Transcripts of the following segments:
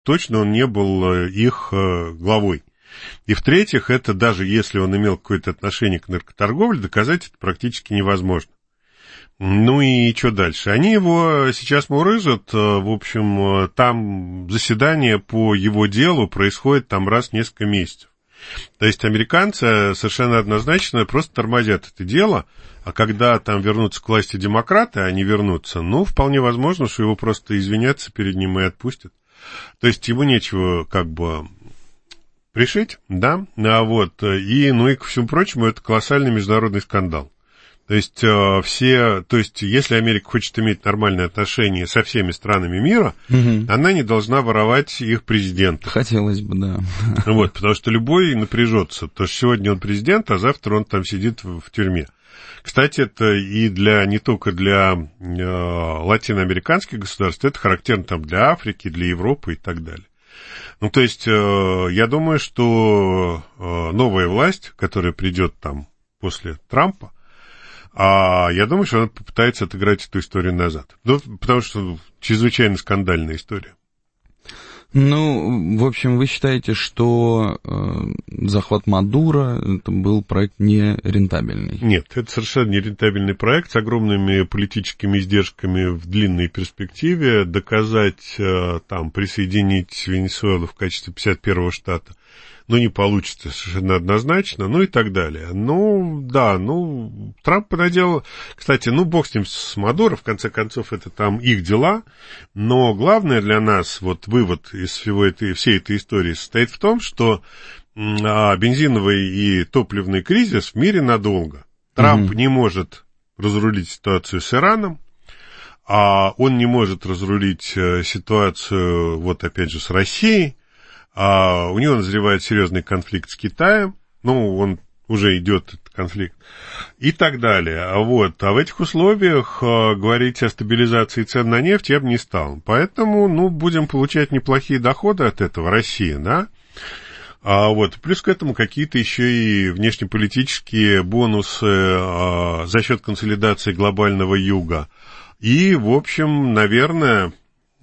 точно он не был их главой. И в-третьих, это даже если он имел какое-то отношение к наркоторговле, доказать это практически невозможно. Ну и что дальше? Они его сейчас мурыжат, в общем, там заседание по его делу происходит там раз в несколько месяцев. То есть американцы совершенно однозначно просто тормозят это дело, а когда там вернутся к власти демократы, они вернутся, ну, вполне возможно, что его просто извинятся перед ним и отпустят. То есть ему нечего как бы пришить, да, вот, и, ну и ко всему прочему, это колоссальный международный скандал. То есть если Америка хочет иметь нормальные отношения со всеми странами мира, она не должна воровать их президента. Хотелось бы, да. Вот, потому что любой напряжется. Потому что сегодня он президент, а завтра он там сидит в тюрьме. Кстати, это и не только для латиноамериканских государств, это характерно там для Африки, для Европы и так далее. Ну, то есть, я думаю, что новая власть, которая придет там после Трампа, я думаю, что она попытается отыграть эту историю назад. Ну, потому что чрезвычайно скандальная история. Ну, в общем, вы считаете, что захват Мадуро это был проект нерентабельный? Нет, это совершенно нерентабельный проект с огромными политическими издержками в длинной перспективе. Доказать, там, присоединить Венесуэлу в качестве 51-го штата, ну, не получится совершенно однозначно, ну и так далее. Ну, да, ну, Трамп наделал... Кстати, ну, бог с ним, с Мадуро, в конце концов, это там их дела, но главное для нас, вот вывод из всей этой истории состоит в том, что бензиновый и топливный кризис в мире надолго. Трамп не может разрулить ситуацию с Ираном, он не может разрулить ситуацию, вот опять же, с Россией, у него назревает серьезный конфликт с Китаем, ну, он уже идет, этот конфликт, и так далее. Вот. А в этих условиях говорить о стабилизации цен на нефть я бы не стал. Поэтому, ну, будем получать неплохие доходы от этого, Россия, да? Вот. Плюс к этому какие-то еще и внешнеполитические бонусы за счет консолидации глобального юга. И, в общем, наверное...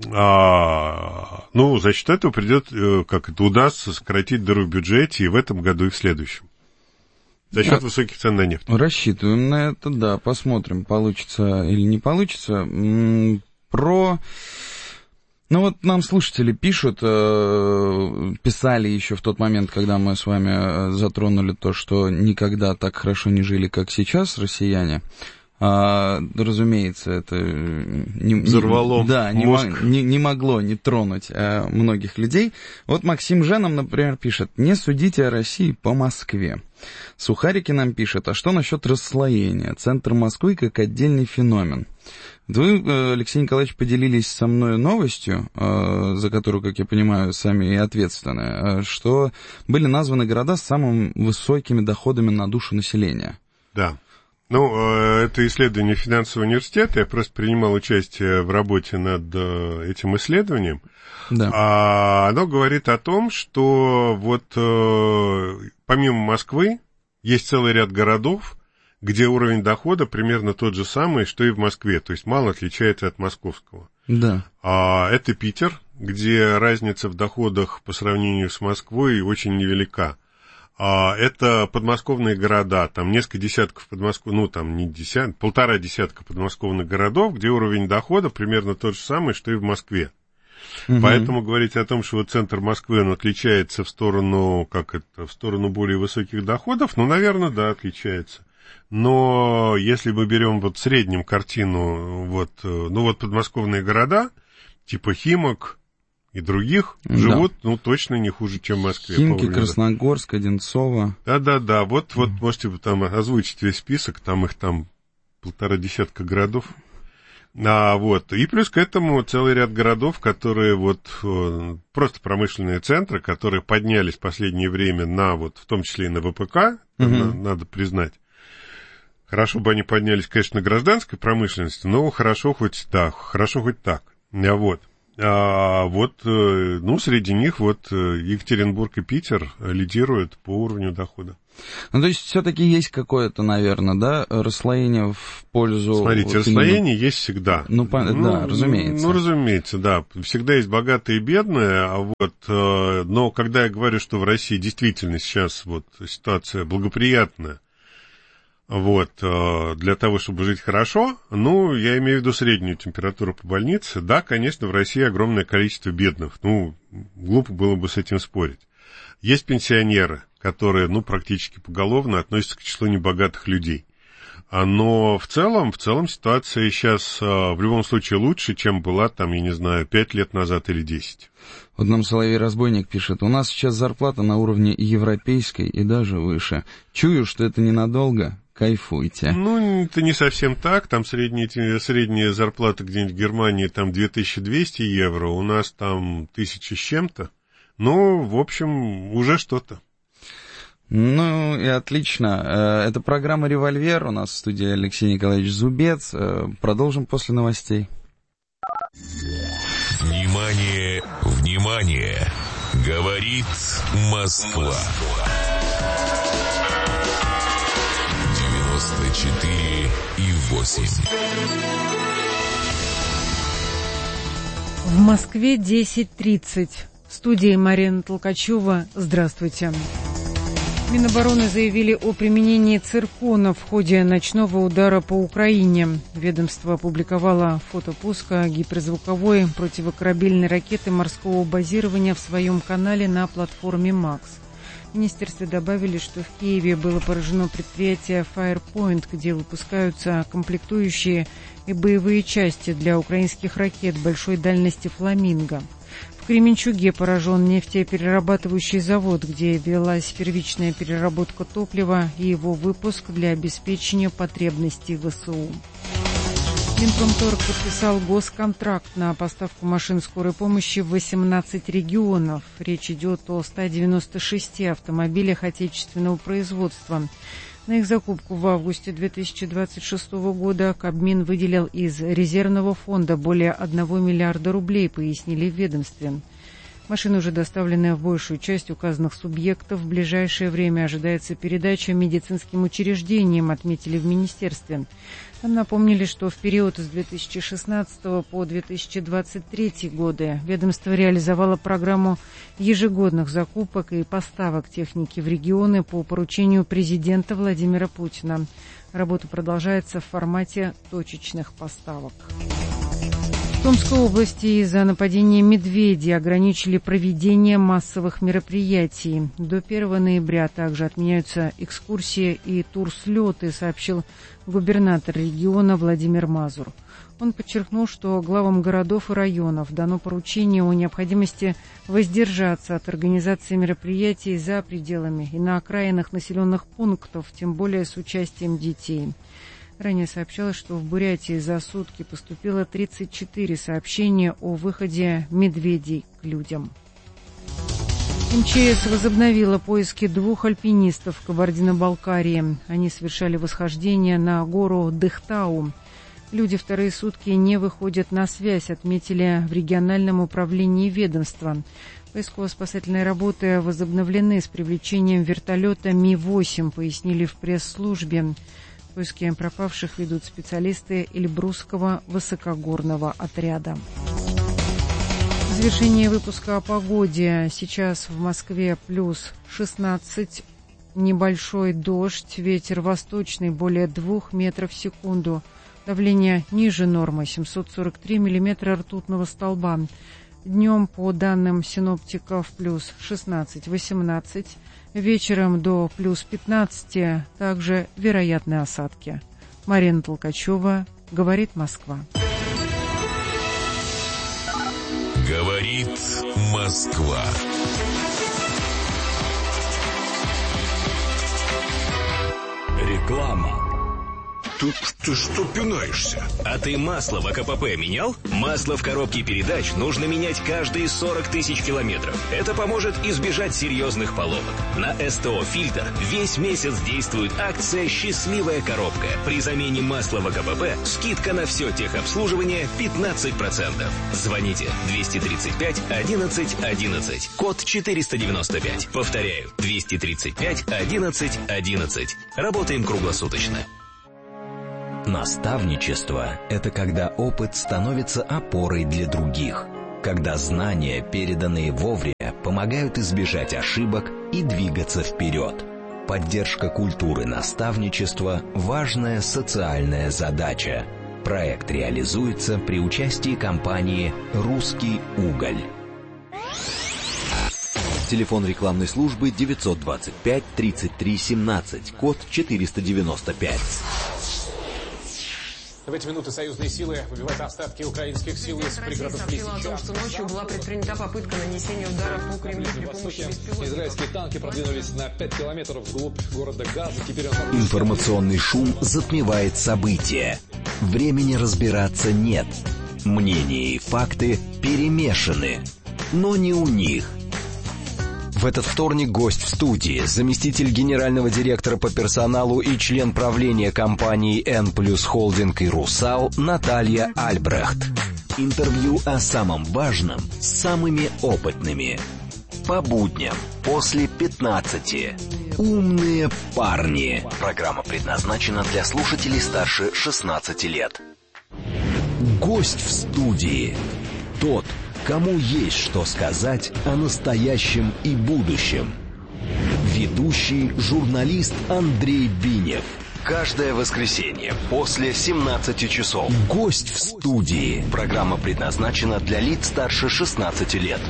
ну, за счет этого удастся сократить дыру в бюджете и в этом году, и в следующем. За счет высоких цен на нефть. Рассчитываем на это, да. Посмотрим, получится или не получится. Ну, вот нам слушатели пишут, писали еще в тот момент, когда мы с вами затронули то, что никогда так хорошо не жили, как сейчас россияне. Разумеется, это взорвало мозг. Не могло не тронуть многих людей. Вот Максим Ж. нам, например, пишет: не судите о России по Москве. Сухарики нам пишет: а что насчет расслоения? Центр Москвы как отдельный феномен. Вы, Алексей Николаевич, поделились со мной новостью, за которую, как я понимаю, сами и ответственны, что были названы города с самыми высокими доходами на душу населения. Да. Ну, это исследование финансового университета, я просто принимал участие в работе над этим исследованием. Да. Оно говорит о том, что вот помимо Москвы есть целый ряд городов, где уровень дохода примерно тот же самый, что и в Москве, то есть мало отличается от московского. Да. Это Питер, где разница в доходах по сравнению с Москвой очень невелика. Это подмосковные города, там несколько десятков полтора десятка подмосковных городов, где уровень дохода примерно тот же самый, что и в Москве. Поэтому говорить о том, что вот центр Москвы, он отличается в сторону более высоких доходов, ну, наверное, да, отличается. Но если мы берем вот в среднем картину, подмосковные города, типа Химок и других, живут, точно не хуже, чем в Москве. Химки, Красногорск, Одинцово. Да. Вот можете там озвучить весь список, там их полтора десятка городов. И плюс к этому целый ряд городов, которые просто промышленные центры, которые поднялись в последнее время в том числе и на ВПК, надо признать. Хорошо бы они поднялись, конечно, на гражданской промышленности, но хорошо хоть так. Среди них Екатеринбург и Питер лидируют по уровню дохода. Ну, то есть, все-таки есть какое-то, наверное, да, расслоение в пользу... Смотрите, расслоение есть всегда. Да, разумеется. Разумеется, да. Всегда есть богатые и бедные, но когда я говорю, что в России действительно сейчас ситуация благоприятная, для того, чтобы жить хорошо, я имею в виду среднюю температуру по больнице, да, конечно, в России огромное количество бедных, глупо было бы с этим спорить. Есть пенсионеры, которые, практически поголовно относятся к числу небогатых людей. Но в целом ситуация сейчас в любом случае лучше, чем была 5 лет назад или 10. Вот нам Соловей-разбойник пишет: у нас сейчас зарплата на уровне европейской и даже выше. Чую, что это ненадолго. Кайфуйте. Это не совсем так. Там средняя зарплата где-нибудь в Германии 2200 евро, у нас 1000 с чем-то. В общем, уже что-то. И отлично. Это программа «Револьвер». У нас в студии Алексей Николаевич Зубец. Продолжим после новостей. Внимание, внимание! Говорит Москва. 94,8. В Москве 10:30. В студии Марина Толкачева. Здравствуйте. Минобороны заявили о применении циркона в ходе ночного удара по Украине. Ведомство опубликовало фото пуска гиперзвуковой противокорабельной ракеты морского базирования в своем канале на платформе «Макс». В министерстве добавили, что в Киеве было поражено предприятие Firepoint, где выпускаются комплектующие и боевые части для украинских ракет большой дальности «Фламинго». В Кременчуге поражен нефтеперерабатывающий завод, где велась первичная переработка топлива и его выпуск для обеспечения потребностей ВСУ. Минпромторг подписал госконтракт на поставку машин скорой помощи в 18 регионов. Речь идет о 196 автомобилях отечественного производства. На их закупку в августе 2026 года Кабмин выделил из резервного фонда более 1 миллиарда рублей, пояснили в ведомстве. Машины уже доставлены в большую часть указанных субъектов. В ближайшее время ожидается передача медицинским учреждениям, отметили в министерстве. Там напомнили, что в период с 2016 по 2023 годы ведомство реализовало программу ежегодных закупок и поставок техники в регионы по поручению президента Владимира Путина. Работа продолжается в формате точечных поставок. В Томской области из-за нападения медведей ограничили проведение массовых мероприятий. До 1 ноября также отменяются экскурсии и турслеты, сообщил губернатор региона Владимир Мазур. Он подчеркнул, что главам городов и районов дано поручение о необходимости воздержаться от организации мероприятий за пределами и на окраинах населенных пунктов, тем более с участием детей. Ранее сообщалось, что в Бурятии за сутки поступило 34 сообщения о выходе медведей к людям. МЧС возобновила поиски 2 альпинистов в Кабардино-Балкарии. Они совершали восхождение на гору Дыхтау. Люди вторые сутки не выходят на связь, отметили в региональном управлении ведомства. Поисково-спасательные работы возобновлены с привлечением вертолета Ми-8, пояснили в пресс-службе. Поиски пропавших ведут специалисты Эльбрусского высокогорного отряда. Завершение выпуска о погоде. Сейчас в Москве плюс 16, небольшой дождь, ветер восточный более 2 метров в секунду. Давление ниже нормы 743 миллиметра ртутного столба. Днем, по данным синоптиков, плюс 16-18. Вечером до плюс 15, также вероятны осадки. Марина Толкачева, говорит Москва. Говорит Москва. Реклама. Ты что пинаешься? А ты масло в АКПП менял? Масло в коробке передач нужно менять каждые 40 тысяч километров. Это поможет избежать серьезных поломок. На СТО «Фильтр» весь месяц действует акция «Счастливая коробка». При замене масла в АКПП скидка на все техобслуживание 15%. Звоните 235 11 11. Код 495. Повторяю, 235 11 11. Работаем круглосуточно. Наставничество – это когда опыт становится опорой для других, когда знания, переданные вовремя, помогают избежать ошибок и двигаться вперед. Поддержка культуры наставничества – важная социальная задача. Проект реализуется при участии компании «Русский уголь». Телефон рекламной службы 925 33 17, код 495. В эти минуты союзные силы выбивают остатки украинских сил из пригородов Лисича. О том, что ночью была предпринята попытка нанесения удара по Кремлю при помощи беспилотников. Израильские танки продвинулись на 5 километров вглубь города Газа. Теперь Информационный шум затмевает события. Времени разбираться нет. Мнения и факты перемешаны. Но не у них. В этот вторник гость в студии, заместитель генерального директора по персоналу и член правления компании N+ Холдинг и Русал Наталья Альбрехт. Интервью о самом важном с самыми опытными. По будням после 15. Умные парни. Программа предназначена для слушателей старше 16 лет. Гость в студии. Тот, кому есть что сказать о настоящем и будущем. Ведущий журналист Андрей Бинев. Каждое воскресенье после 17 часов. Гость в студии. Программа предназначена для лиц старше 16 лет.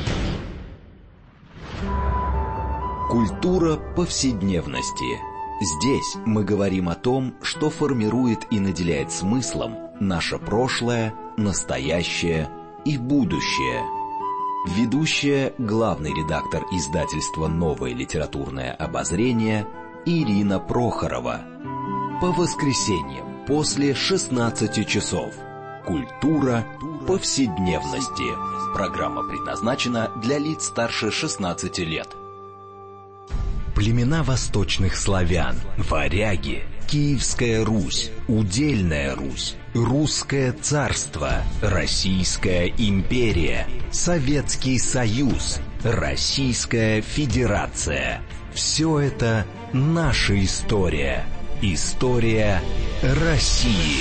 Культура повседневности. Здесь мы говорим о том, что формирует и наделяет смыслом наше прошлое, настоящее и будущее. Ведущая, главный редактор издательства «Новое литературное обозрение» Ирина Прохорова. По воскресеньям после 16 часов. Культура повседневности. Программа предназначена для лиц старше 16 лет. Племена восточных славян, варяги, Киевская Русь, Удельная Русь, Русское царство, Российская империя, Советский Союз, Российская Федерация. Все это наша история. История России.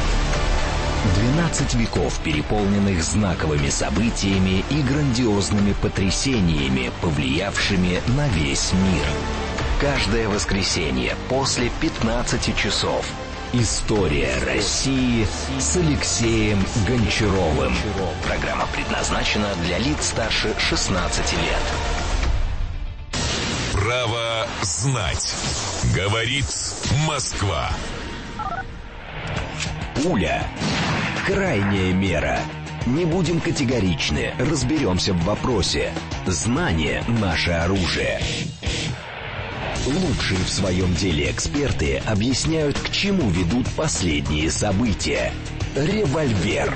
12 веков, переполненных знаковыми событиями и грандиозными потрясениями, повлиявшими на весь мир. Каждое воскресенье после 15 часов. История России с Алексеем Гончаровым. Программа предназначена для лиц старше 16 лет. Право знать. Говорит Москва. Пуля. Крайняя мера. Не будем категоричны, разберемся в вопросе. Знание – наше оружие. Лучшие в своем деле эксперты объясняют, к чему ведут последние события. Револьвер.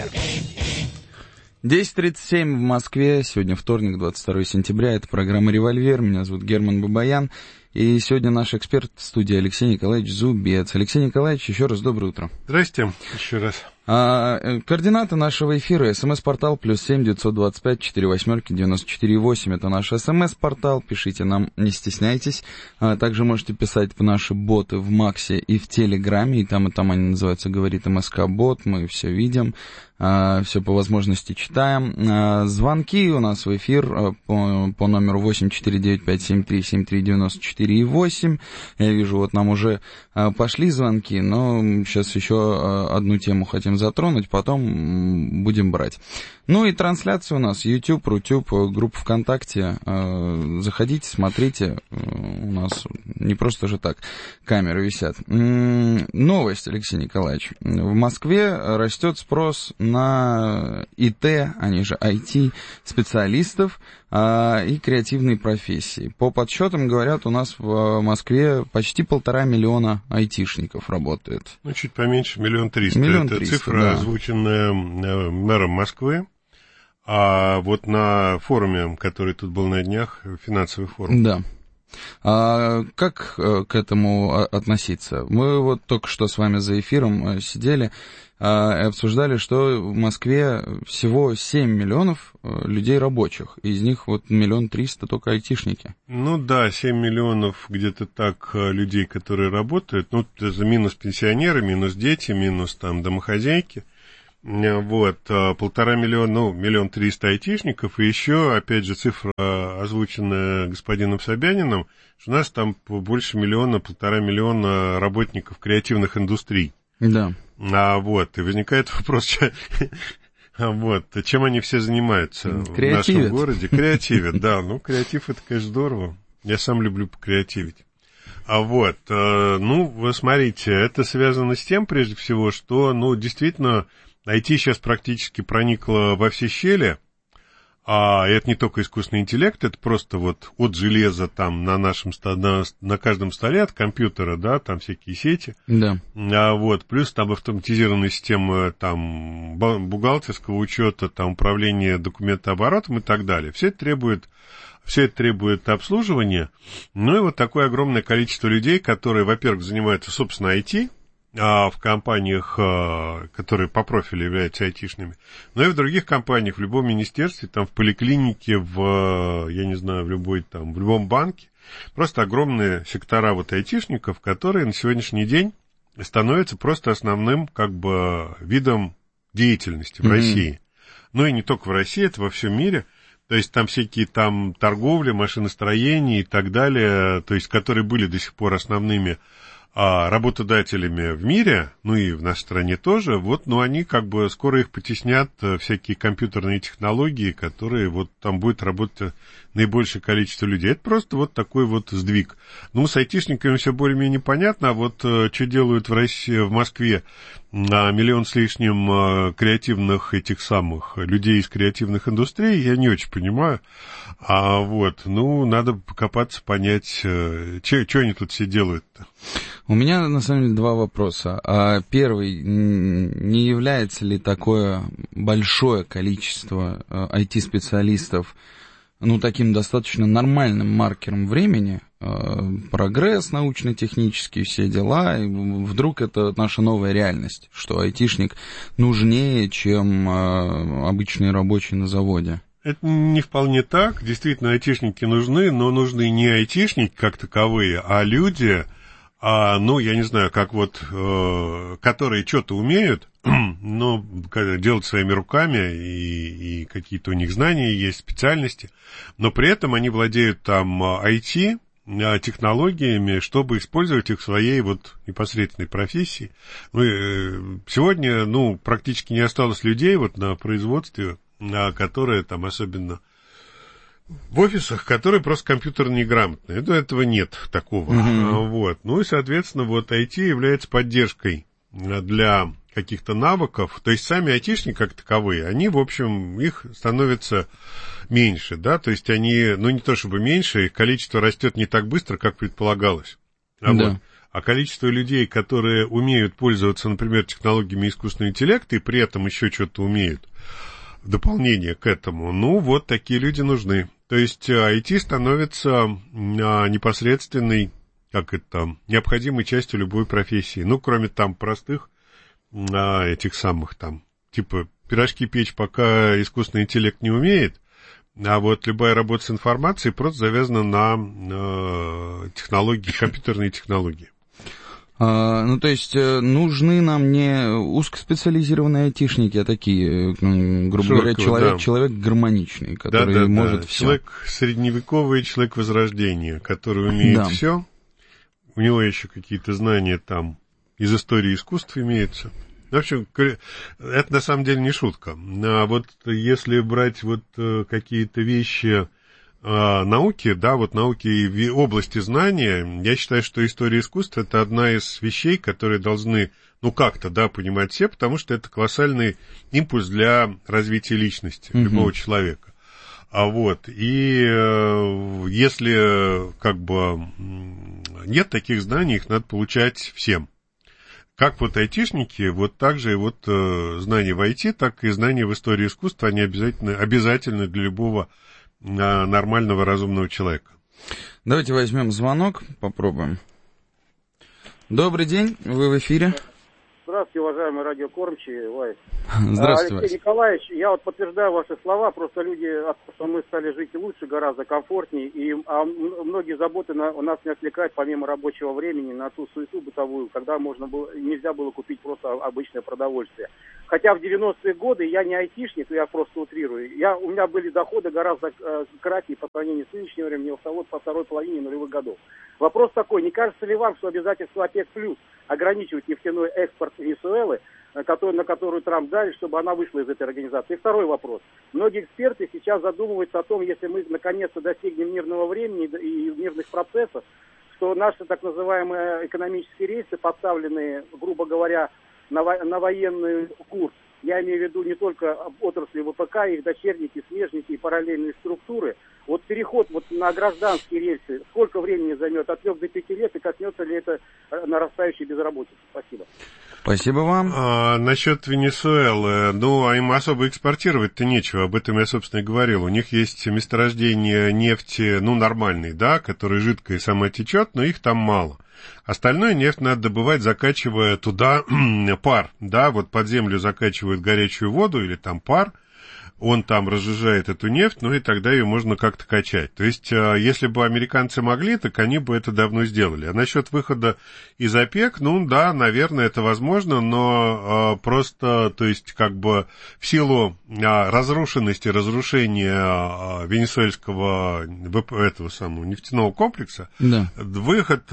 10:37 в Москве. Сегодня вторник, 22 сентября. Это программа «Револьвер». Меня зовут Герман Бабаян. И сегодня наш эксперт в студии Алексей Николаевич Зубец. Алексей Николаевич, еще раз доброе утро. Здрасте, еще раз. Координаты нашего эфира. СМС-портал +7 925 48 94 8. Это наш СМС-портал. Пишите нам, не стесняйтесь. Также можете писать в наши боты в Максе и в Телеграме. И там они называются «Говорит МСК-бот». Мы все видим. Все по возможности читаем. Звонки у нас в эфир по номеру 84957373948. Я вижу, вот нам уже пошли звонки, но сейчас еще одну тему хотим затронуть, потом будем брать. Ну и трансляция у нас YouTube, Рутюб, группа ВКонтакте. Заходите, смотрите. У нас не просто же так камеры висят. Новость, Алексей Николаевич. В Москве растет спрос на ИТ, они же IT-специалистов и креативные профессии. По подсчетам, говорят, у нас в Москве почти 1,5 миллиона айтишников работает. Ну, чуть поменьше, 1 300 000. 1 300 000, это цифра, да, озвученная мэром Москвы. А вот на форуме, который тут был на днях, финансовый форум. Да. Как к этому относиться? Мы вот только что с вами за эфиром сидели и обсуждали, что в Москве всего 7 миллионов людей рабочих, из них вот 1 300 000 только айтишники. Ну да, 7 миллионов где-то так людей, которые работают, ну, это минус пенсионеры, минус дети, минус там домохозяйки. Вот, 1,5 миллиона, ну, 1 300 000 айтишников, и еще, опять же, цифра, озвученная господином Собяниным, что у нас там больше 1,5 миллиона работников креативных индустрий. Да. Вот, и возникает вопрос, вот, чем они все занимаются в нашем городе? Креативят, да, ну, креатив это, конечно, здорово, я сам люблю покреативить. Вот, ну, вы смотрите, это связано с тем, прежде всего, что, ну, действительно, IT сейчас практически проникло во все щели, и это не только искусственный интеллект, это просто вот от железа там на нашем на каждом столе, от компьютера, да, там всякие сети. Да. Вот, плюс там автоматизированные системы там бухгалтерского учета, там управления документооборотом и так далее. Все это требует обслуживания. Ну и вот такое огромное количество людей, которые, во-первых, занимаются, собственно, IT, в компаниях, которые по профилю являются айтишными, но и в других компаниях, в любом министерстве, там, в поликлинике, я не знаю, в любом банке. Просто огромные сектора вот айтишников, которые на сегодняшний день становятся просто основным, как бы, видом деятельности в России. Ну и не только в России, это во всем мире. То есть там всякие там торговли, машиностроения и так далее, то есть которые были до сих пор основными работодателями в мире, ну и в нашей стране тоже, вот, но они как бы скоро их потеснят всякие компьютерные технологии, которые вот там будет работать наибольшее количество людей. Это просто вот такой вот сдвиг. Ну, с айтишниками все более-менее понятно, а вот что делают в России, в Москве 1 миллион с лишним креативных этих самых людей из креативных индустрий, я не очень понимаю. Вот, ну, надо покопаться, понять, что они тут все делают-то. У меня, на самом деле, 2 вопроса. Первый, не является ли такое большое количество IT-специалистов, ну, таким достаточно нормальным маркером времени, прогресс научно-технический, все дела, и вдруг это наша новая реальность, что айтишник нужнее, чем обычный рабочий на заводе? Это не вполне так. Действительно, айтишники нужны, но нужны не айтишники как таковые, а люди, ну, я не знаю, как вот, которые что-то умеют, но делать своими руками, и какие-то у них знания есть, специальности, но при этом они владеют там IT, технологиями, чтобы использовать их в своей вот непосредственной профессии. Сегодня, ну, практически не осталось людей вот на производстве, которые там особенно в офисах, которые просто компьютерно неграмотные. Этого нет такого. Вот. Ну и, соответственно, вот IT является поддержкой для каких-то навыков. То есть сами айтишники как таковые, они, в общем, их становится меньше, да, то есть они, ну не то чтобы меньше, их количество растет не так быстро, как предполагалось. Вот. А количество людей, которые умеют пользоваться, например, технологиями искусственного интеллекта и при этом еще что-то умеют, в дополнение к этому, ну, вот такие люди нужны. То есть IT становится непосредственной, необходимой частью любой профессии. Ну, кроме там простых этих самых там, типа пирожки печь, пока искусственный интеллект не умеет, а вот любая работа с информацией просто завязана на технологии, компьютерные технологии. Ну, то есть, нужны нам не узкоспециализированные айтишники, а такие, грубо говоря, человек гармоничный, который может все. Человек средневековый, человек Возрождения, который умеет все. У него еще какие-то знания там из истории искусств имеются. В общем, это на самом деле не шутка. А вот если брать вот какие-то вещи науки, да, вот науки и области знания, я считаю, что история искусства — это одна из вещей, которые должны, ну, как-то, да, понимать все, потому что это колоссальный импульс для развития личности любого человека. А вот, и если, как бы, нет таких знаний, их надо получать всем. Как вот айтишники, вот так же и вот знания в IT, так и знания в истории искусства, они обязательны для любого нормального, разумного человека. Давайте возьмем звонок, попробуем. Добрый день, вы в эфире. Здравствуйте, уважаемые радиокормчие, Вайс. Здравствуйте, Алексей Николаевич, я вот подтверждаю ваши слова, просто люди, что мы стали жить лучше, гораздо комфортнее, и многие заботы у нас не отвлекают, помимо рабочего времени, на ту суету бытовую, когда нельзя было купить просто обычное продовольствие. Хотя в 90-е годы я не айтишник, я просто утрирую. У меня были доходы гораздо кратнее по сравнению с нынешним временем, вот по второй половине нулевых годов. Вопрос такой, не кажется ли вам, что обязательство ОПЕК+ ограничивать нефтяной экспорт Венесуэлы, на которую Трамп давит, чтобы она вышла из этой организации? И второй вопрос. Многие эксперты сейчас задумываются о том, если мы наконец-то достигнем мирного времени и мирных процессов, что наши так называемые экономические рейсы, поставленные, грубо говоря, на военный курс, я имею в виду не только отрасли ВПК, их дочерники, смежники и параллельные структуры. Вот переход на гражданские рельсы, сколько времени займет, от 3 до 5 лет, и коснется ли это нарастающей безработицы? Спасибо. Спасибо вам. Насчет Венесуэлы, им особо экспортировать-то нечего, об этом я, собственно, и говорил. У них есть месторождение нефти, нормальной, да, которая жидкая и сама течет, но их там мало. Остальную нефть надо добывать, закачивая туда пар, да, вот под землю закачивают горячую воду или там пар, он там разжижает эту нефть, и тогда ее можно как-то качать. То есть, если бы американцы могли, так они бы это давно сделали. А насчет выхода из ОПЕК, да, наверное, это возможно, но просто, то есть, как бы в силу разрушения венесуэльского этого самого нефтяного комплекса, да. Выход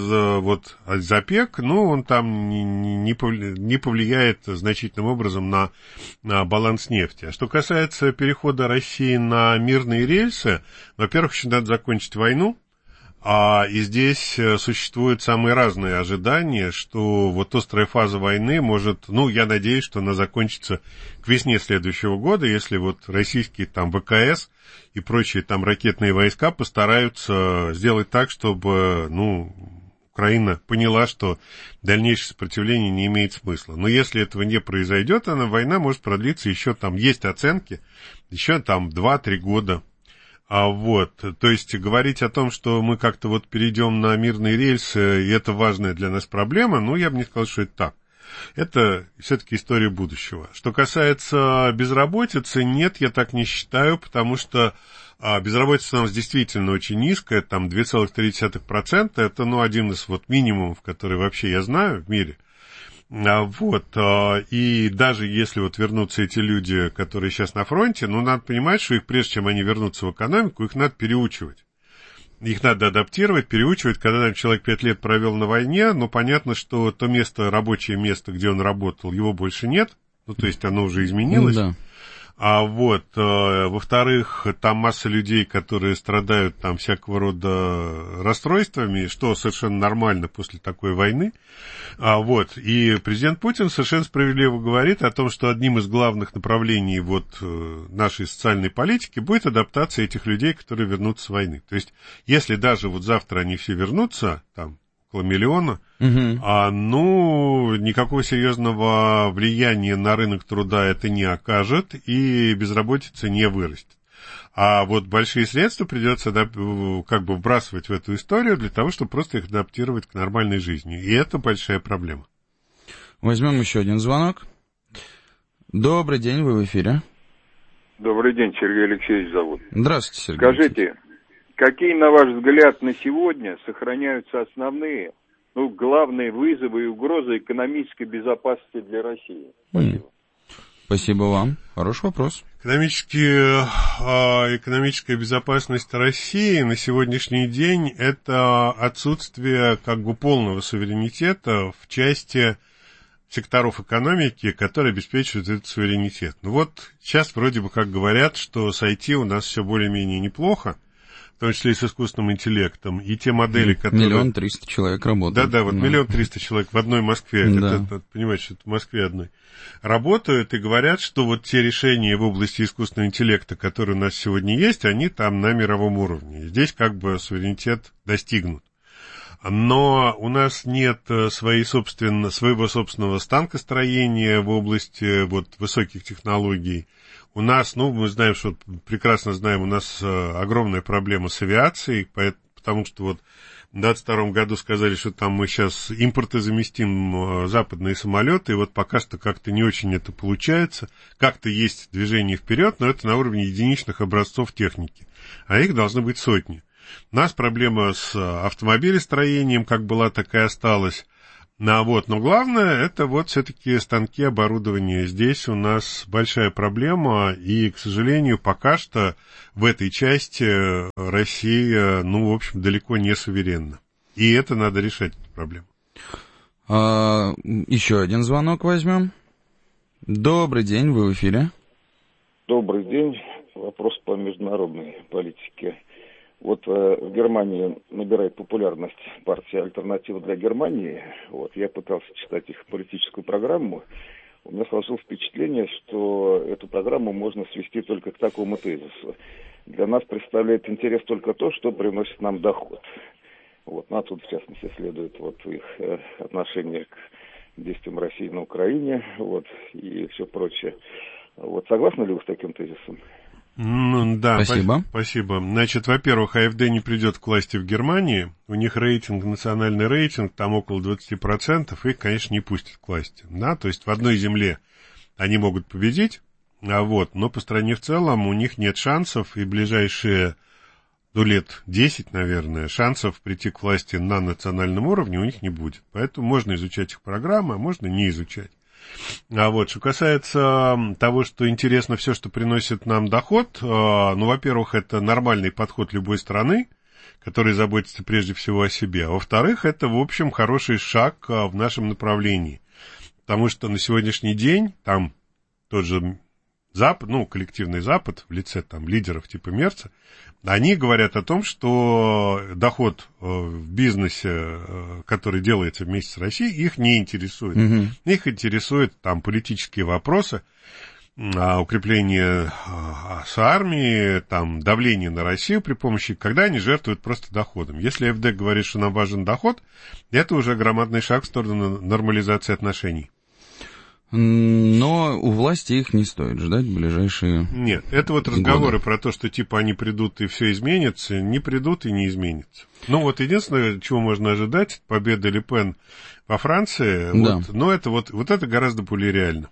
из ОПЕК, он там не повлияет значительным образом на баланс нефти. А что касается перехода России на мирные рельсы, во-первых, еще надо закончить войну, и здесь существуют самые разные ожидания, что вот острая фаза войны может, я надеюсь, что она закончится к весне следующего года, если вот российские там ВКС и прочие там ракетные войска постараются сделать так, чтобы, Украина поняла, что дальнейшее сопротивление не имеет смысла. Но если этого не произойдет, война может продлиться еще есть оценки, еще 2-3 года. То есть говорить о том, что мы как-то перейдем на мирные рельсы, и это важная для нас проблема, я бы не сказал, что это так. Это все-таки история будущего. Что касается безработицы, нет, я так не считаю, потому что безработица у нас действительно очень низкая, там 2,3%, это, один из минимумов, который вообще я знаю в мире. И даже если вернутся эти люди, которые сейчас на фронте, надо понимать, что их, прежде чем они вернутся в экономику, их надо переучивать. Их надо адаптировать, переучивать. Когда там человек 5 лет провел на войне, понятно, что то рабочее место, где он работал, его больше нет, то есть оно уже изменилось. Да. Во-вторых, там масса людей, которые страдают там всякого рода расстройствами, что совершенно нормально после такой войны. И президент Путин совершенно справедливо говорит о том, что одним из главных направлений нашей социальной политики будет адаптация этих людей, которые вернутся с войны. То есть, если даже завтра они все вернутся, там, около миллиона, никакого серьезного влияния на рынок труда это не окажет, и безработица не вырастет. А большие средства придется вбрасывать в эту историю для того, чтобы просто их адаптировать к нормальной жизни. И это большая проблема. Возьмем еще один звонок. Добрый день, вы в эфире. Добрый день, Сергей Алексеевич зовут. Здравствуйте, Сергей. Скажите, какие, на ваш взгляд, на сегодня сохраняются основные, главные вызовы и угрозы экономической безопасности для России? Спасибо. Спасибо вам. Хороший вопрос. Экономическая безопасность России на сегодняшний день – это отсутствие полного суверенитета в части секторов экономики, которые обеспечивают этот суверенитет. Ну вот сейчас вроде бы как говорят, что с IT у нас все более-менее неплохо, в том числе и с искусственным интеллектом, и те модели, которые... 1 300 000 человек работают. Да, вот 1 300 000 человек в одной Москве, это, понимаете, что это в Москве одной, работают и говорят, что вот те решения в области искусственного интеллекта, которые у нас сегодня есть, они там на мировом уровне. Здесь как бы суверенитет достигнут. Но у нас нет своего собственного станкостроения в области вот высоких технологий. У нас, мы знаем, что прекрасно знаем, у нас огромная проблема с авиацией, потому что вот в 2022 году сказали, что там мы сейчас импортозаместим западные самолеты, и вот пока что как-то не очень это получается. Как-то есть движение вперед, но это на уровне единичных образцов техники, а их должны быть сотни. У нас проблема с автомобилестроением, как была, так и осталась. Но главное, это вот все-таки станки, оборудование. Здесь у нас большая проблема, и, к сожалению, пока что в этой части Россия, в общем, далеко не суверенна. И это надо решать, эту проблему. Еще один звонок возьмем. Добрый день, вы в эфире. Добрый день. Вопрос по международной политике. Вот в Германии набирает популярность партия «Альтернатива для Германии». Вот, я пытался читать их политическую программу. У меня сложилось впечатление, что эту программу можно свести только к такому тезису. Для нас представляет интерес только то, что приносит нам доход. Вот, а тут, в частности, следует вот их отношение к действиям России на Украине, вот, и все прочее. Вот, согласны ли вы с таким тезисом? Да, спасибо. Спасибо. Значит, во-первых, АфД не придет к власти в Германии. У них рейтинг, национальный рейтинг, там около 20%, их, конечно, не пустят к власти. Да, то есть в одной земле они могут победить, но по стране в целом у них нет шансов, и ближайшие, лет 10, наверное, шансов прийти к власти на национальном уровне у них не будет. Поэтому можно изучать их программы, а можно не изучать. Что касается того, что интересно все, что приносит нам доход, во-первых, это нормальный подход любой страны, который заботится прежде всего о себе, а во-вторых, это, в общем, хороший шаг в нашем направлении, потому что на сегодняшний день там тот же Запад, коллективный Запад в лице там лидеров типа Мерца, они говорят о том, что доход в бизнесе, который делается вместе с Россией, их не интересует. Их интересуют там политические вопросы, укрепление с армией, там давление на Россию при помощи, когда они жертвуют просто доходом. Если АфД говорит, что нам важен доход, это уже громадный шаг в сторону нормализации отношений. Но у власти их не стоит ждать в ближайшие Нет, это вот разговоры годы. про то, что типа они придут и все изменится, не придут и не изменится. Единственное, чего можно ожидать, победа Ле Пен во Франции, да. Но это это гораздо более реально.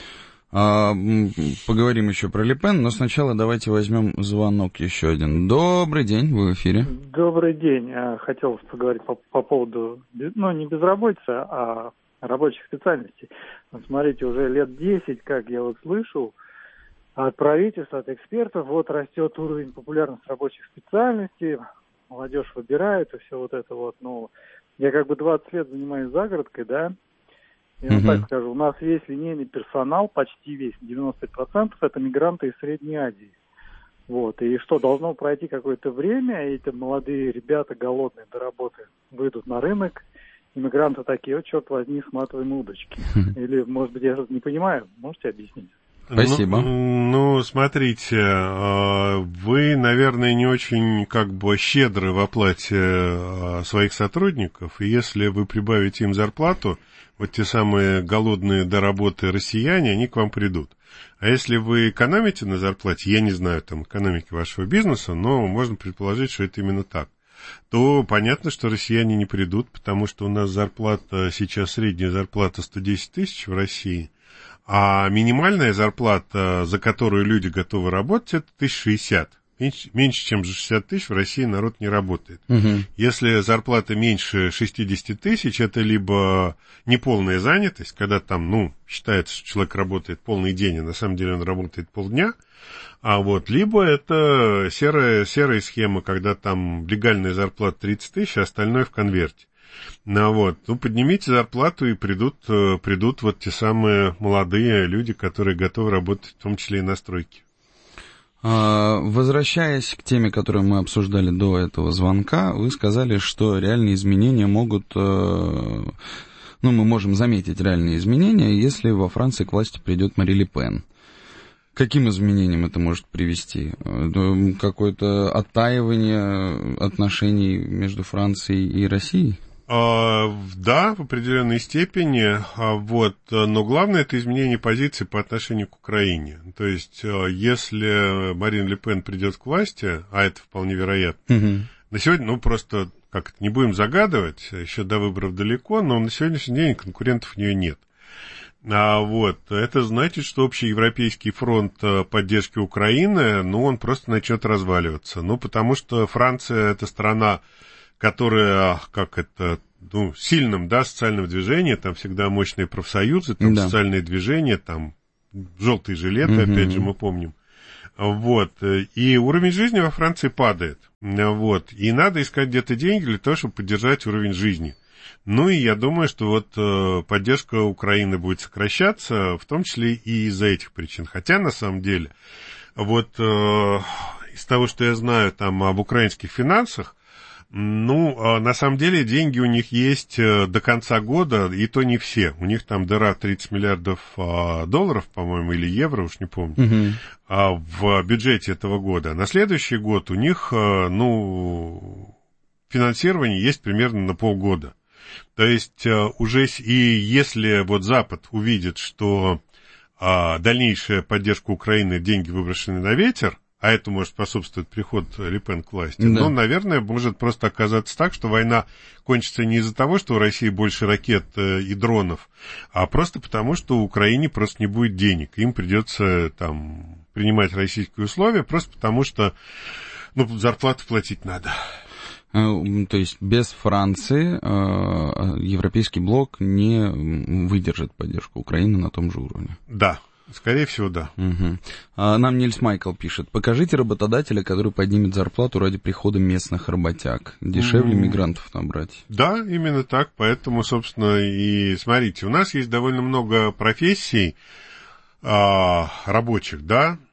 Поговорим еще про Ле Пен, но сначала давайте возьмем звонок еще один. Добрый день, вы в эфире. Добрый день. Хотелось поговорить по поводу, не безработицы, а рабочих специальностей. Смотрите, уже лет 10, как я слышу от правительства, от экспертов, растет уровень популярности рабочих специальностей, молодежь выбирает, и все это. Я 20 лет занимаюсь загородкой, да, я вам так скажу, у нас весь линейный персонал, почти весь, 95%, это мигранты из Средней Азии. И что, должно пройти какое-то время, и эти молодые ребята, голодные до работы, выйдут на рынок. Иммигранты такие, черт возьми, сматываем удочки. Или, может быть, я что-то не понимаю, можете объяснить? Спасибо. Смотрите, вы, наверное, не очень щедры в оплате своих сотрудников, и если вы прибавите им зарплату, те самые голодные до работы россияне, они к вам придут. А если вы экономите на зарплате, я не знаю экономики вашего бизнеса, но можно предположить, что это именно так, то понятно, что россияне не придут, потому что у нас зарплата, сейчас средняя зарплата 110 тысяч в России, а минимальная зарплата, за которую люди готовы работать, это 1060. Меньше, чем за 60 тысяч в России народ не работает. Если зарплата меньше 60 тысяч, это либо неполная занятость, когда считается, что человек работает полный день, а на самом деле он работает полдня, либо это серая схема, когда легальная зарплата 30 тысяч, а остальное в конверте. Вот. Ну, поднимите зарплату, и придут вот те самые молодые люди, которые готовы работать, в том числе и на стройке. Возвращаясь к теме, которую мы обсуждали до этого звонка, вы сказали, что реальные изменения могут... мы можем заметить реальные изменения, если во Франции к власти придет Мари Ле Пен. К каким изменениям это может привести? Какое-то оттаивание отношений между Францией и Россией? Да, в определенной степени, вот, но главное это изменение позиции по отношению к Украине. То есть, если Марин Ле Пен придет к власти, а это вполне вероятно, на сегодня, просто не будем загадывать, еще до выборов далеко, но на сегодняшний день конкурентов у нее нет. Вот, это значит, что общеевропейский фронт поддержки Украины, он просто начнет разваливаться. Потому что Франция это страна, которая, сильным, социальным движением, там всегда мощные профсоюзы, там социальные движения, там желтые жилеты, опять же, мы помним. Вот, и уровень жизни во Франции падает. Вот, и надо искать где-то деньги для того, чтобы поддержать уровень жизни. И я думаю, что поддержка Украины будет сокращаться, в том числе и из-за этих причин. Хотя, на самом деле, из того, что я знаю там об украинских финансах, на самом деле деньги у них есть до конца года, и то не все. У них там дыра 30 миллиардов долларов, по-моему, или евро, уж не помню, в бюджете этого года. На следующий год у них, финансирование есть примерно на полгода. То есть уже и если Запад увидит, что дальнейшая поддержка Украины, деньги выброшены на ветер, а это может способствовать приход Ле Пен к власти, наверное, может просто оказаться так, что война кончится не из-за того, что у России больше ракет и дронов, а просто потому, что у Украине просто не будет денег. Им придется принимать российские условия, просто потому что зарплату платить надо. То есть без Франции Европейский блок не выдержит поддержку Украины на том же уровне? Да. Скорее всего, да. Нам Нильс Майкл пишет. Покажите работодателя, который поднимет зарплату ради прихода местных работяг. Дешевле мигрантов набрать. Да, именно так. Поэтому, собственно, и смотрите, у нас есть довольно много профессий рабочих,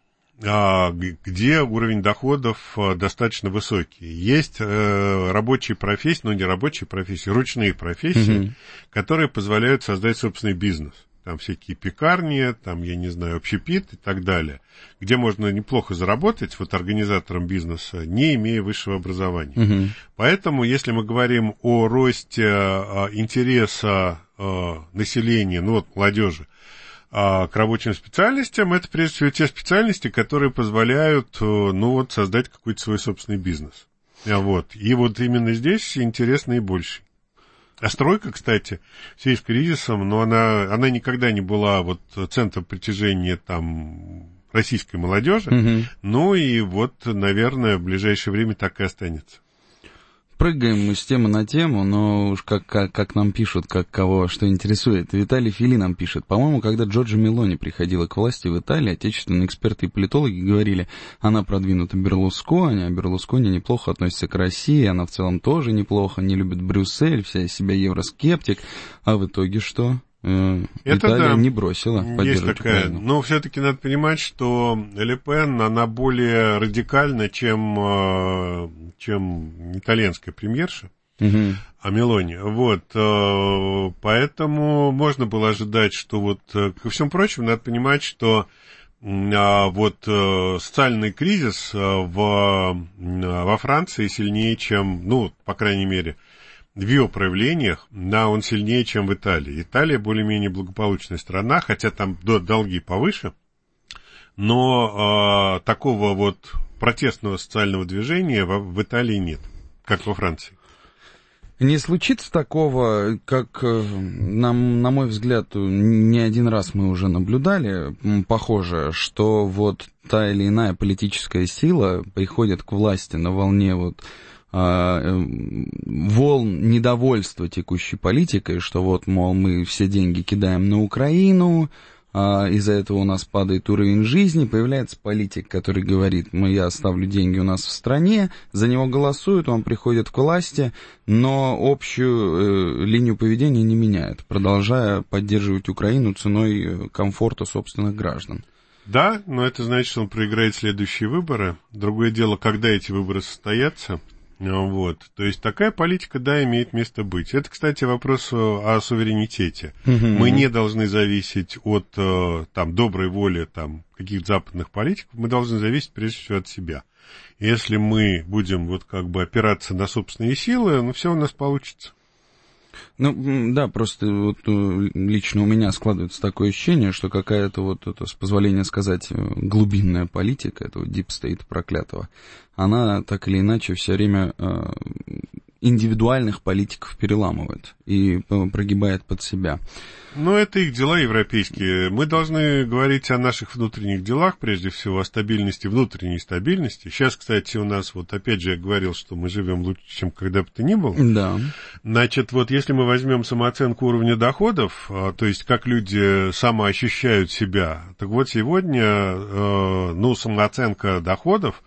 где уровень доходов достаточно высокий. Есть рабочие профессии, не рабочие профессии, ручные профессии, которые позволяют создать собственный бизнес. Там всякие пекарни, общепит и так далее, где можно неплохо заработать организатором бизнеса, не имея высшего образования. Поэтому, если мы говорим о росте интереса населения, молодежи, к рабочим специальностям, это прежде всего те специальности, которые позволяют, создать какой-то свой собственный бизнес. И именно здесь интерес наибольший. А стройка, кстати, в связи с кризисом, она никогда не была центром притяжения российской молодежи, наверное, в ближайшее время так и останется. Прыгаем мы с темы на тему, но уж как нам пишут, кого что интересует. Виталий Фили нам пишет. По-моему, когда Джорджа Мелони приходила к власти в Италии, отечественные эксперты и политологи говорили, она продвинута Берлускони, а Берлускони неплохо относится к России, она в целом тоже неплохо, не любит Брюссель, вся из себя евроскептик. А в итоге что? Италия не бросила поддерживать Украину. Но все-таки надо понимать, что Ле Пен, она более радикальна, чем итальянская премьерша, а Мелони. Поэтому можно было ожидать, что ко всему прочему, надо понимать, что социальный кризис во Франции сильнее, чем, по крайней мере, в ее проявлениях, он сильнее, чем в Италии. Италия более-менее благополучная страна, хотя там долги повыше, но такого протестного социального движения в Италии нет, как во Франции. Не случится такого, как, на мой взгляд, не один раз мы уже наблюдали, похоже, что та или иная политическая сила приходит к власти на волне волн недовольства текущей политикой, что мол, мы все деньги кидаем на Украину, из-за этого у нас падает уровень жизни, появляется политик, который говорит, я оставлю деньги у нас в стране, за него голосуют, он приходит к власти, но общую линию поведения не меняет, продолжая поддерживать Украину ценой комфорта собственных граждан. Да, но это значит, что он проиграет следующие выборы. Другое дело, когда эти выборы состоятся. Вот. То есть такая политика, да, имеет место быть. Это, кстати, вопрос о суверенитете. Мы не должны зависеть от там, доброй воли там, каких-то западных политиков, мы должны зависеть прежде всего от себя. Если мы будем вот как бы опираться на собственные силы, ну, все у нас получится. Ну, да, просто вот лично у меня складывается такое ощущение, что какая-то вот, это, с позволения сказать, глубинная политика этого Deep State проклятого, она так или иначе все время индивидуальных политиков переламывает и прогибает под себя. Но это их дела европейские. Мы должны говорить о наших внутренних делах, прежде всего, о стабильности, внутренней стабильности. Сейчас, кстати, у нас, вот опять же, я говорил, что мы живем лучше, чем когда бы то ни было. Да. Значит, вот если мы возьмем самооценку уровня доходов, то есть как люди самоощущают себя, так вот сегодня, ну, самооценка доходов,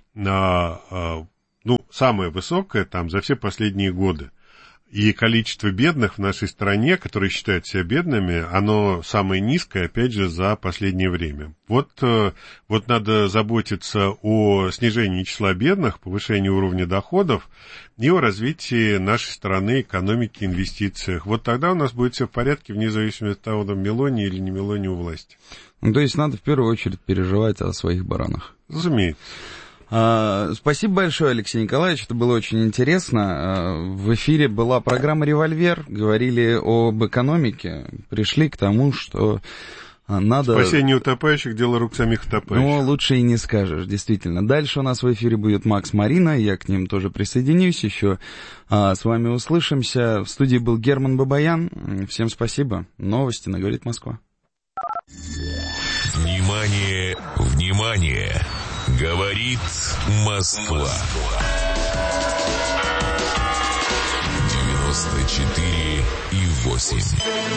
ну, самая высокая там за все последние годы. И количество бедных в нашей стране, которые считают себя бедными, оно самое низкое, опять же, за последнее время. Вот надо заботиться о снижении числа бедных, повышении уровня доходов и о развитии нашей страны, экономики, инвестициях. Вот тогда у нас будет все в порядке, вне зависимости от того, там, Мелони или не Мелони у власти. Ну, то есть надо в первую очередь переживать о своих баранах. Разумеется. Спасибо большое, Алексей Николаевич, это было очень интересно. В эфире была программа «Револьвер», говорили об экономике, пришли к тому, что надо... Спасение утопающих — дело рук самих утопающих. Ну, лучше и не скажешь, действительно. Дальше у нас в эфире будет Макс Марина, я к ним тоже присоединюсь еще. С вами услышимся. В студии был Герман Бабаян. Всем спасибо. Новости на «Говорит Москва». Внимание, внимание! Говорит Москва. 94,8.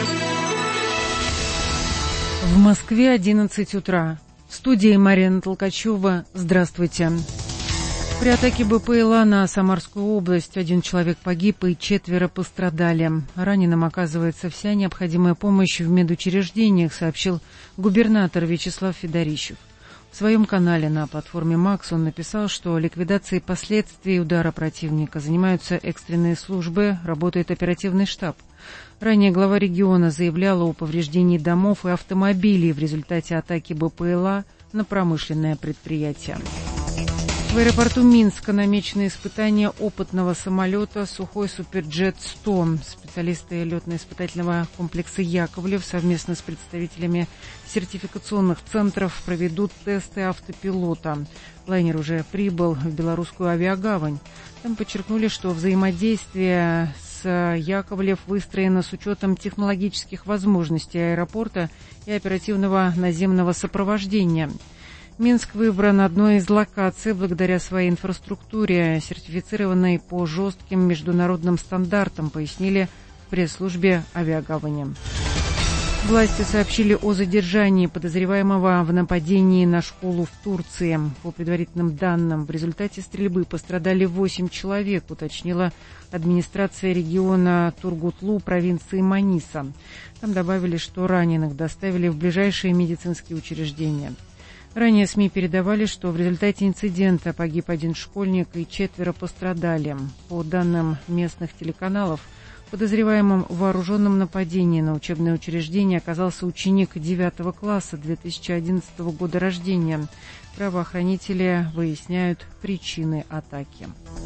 В Москве 11 утра. В студии Марина Толкачева. Здравствуйте. При атаке БПЛА на Самарскую область 1 человек погиб и 4 пострадали. Раненым оказывается вся необходимая помощь в медучреждениях, сообщил губернатор Вячеслав Федорищев. В своем канале на платформе «Макс» он написал, что ликвидацией последствий удара противника занимаются экстренные службы, работает оперативный штаб. Ранее глава региона заявляла о повреждении домов и автомобилей в результате атаки БПЛА на промышленное предприятие. В аэропорту Минска намечены испытания опытного самолета «Сухой Суперджет-100». Специалисты летно-испытательного комплекса «Яковлев» совместно с представителями сертификационных центров проведут тесты автопилота. Лайнер уже прибыл в белорусскую авиагавань. Там подчеркнули, что взаимодействие с «Яковлев» выстроено с учетом технологических возможностей аэропорта и оперативного наземного сопровождения. Минск выбран одной из локаций благодаря своей инфраструктуре, сертифицированной по жестким международным стандартам, пояснили в пресс-службе авиагавани. Власти сообщили о задержании подозреваемого в нападении на школу в Турции. По предварительным данным, в результате стрельбы пострадали 8 человек, уточнила администрация региона Тургутлу провинции Маниса. Там добавили, что раненых доставили в ближайшие медицинские учреждения. Ранее СМИ передавали, что в результате инцидента погиб 1 школьник и 4 пострадали. По данным местных телеканалов, подозреваемым в вооруженном нападении на учебное учреждение оказался ученик 9 класса 2011 года рождения. Правоохранители выясняют причины атаки.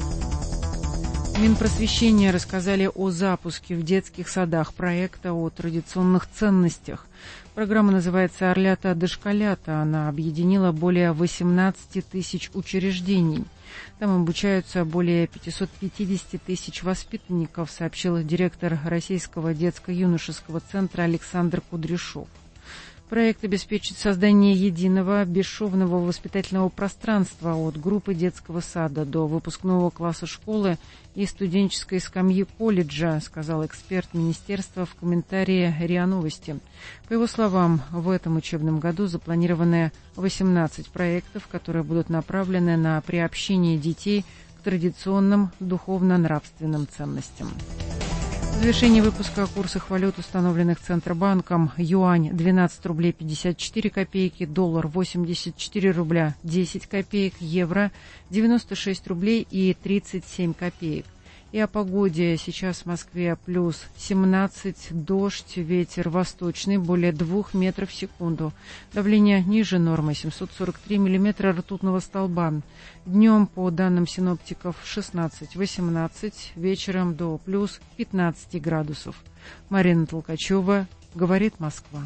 Минпросвещения рассказали о запуске в детских садах проекта о традиционных ценностях. Программа называется «Орлята-дошколята». Она объединила более 18 тысяч учреждений. Там обучаются более 550 тысяч воспитанников, сообщил директор Российского детско-юношеского центра Александр Кудряшов. Проект обеспечит создание единого бесшовного воспитательного пространства от группы детского сада до выпускного класса школы и студенческой скамьи колледжа, сказал эксперт министерства в комментарии РИА Новости. По его словам, в этом учебном году запланированы 18 проектов, которые будут направлены на приобщение детей к традиционным духовно-нравственным ценностям. В завершении выпуска о курсах валют, установленных Центробанком: юань 12 рублей 54 копейки, доллар 84 рубля 10 копеек, евро 96 рублей и 37 копеек. И о погоде. Сейчас в Москве плюс 17, дождь, ветер восточный более 2 метров в секунду. Давление ниже нормы 743 миллиметра ртутного столба. Днем, по данным синоптиков, 16-18, вечером до плюс 15 градусов. Марина Толкачева, говорит Москва.